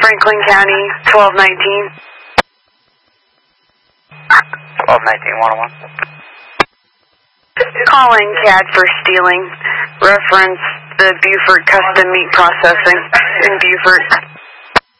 Franklin County, 1219. 1219, 101. Calling CAD for stealing. Reference the Buford Custom Meat Processing in Buford.